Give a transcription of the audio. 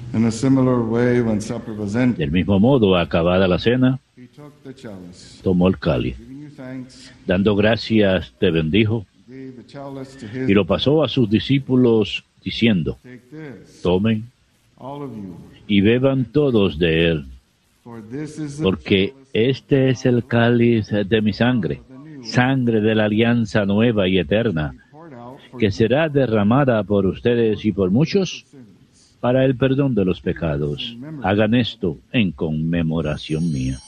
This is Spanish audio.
In a similar way, when supper was ended, Del mismo modo, acabada la cena, he took the chalice, tomó el cáliz. giving you thanks, Dando gracias, te bendijo gave the chalice to y lo his. pasó a sus discípulos, diciendo, Take this, tomen all of you, y beban todos de él, for this is the porque este es el cáliz de mi sangre, sangre de la alianza nueva y eterna, poured out for que será derramada por ustedes y por muchos para el perdón de los pecados. Hagan esto en conmemoración mía.